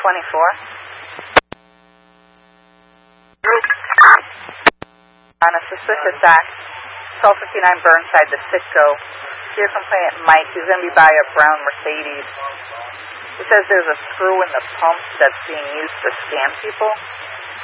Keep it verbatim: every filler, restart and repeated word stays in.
twenty-four. On a suspicious act, twelve fifty-nine Burnside to Citgo. Dear complainant Mike, he's going to be by a brown Mercedes. He says there's a screw in the pump that's being used to scam people.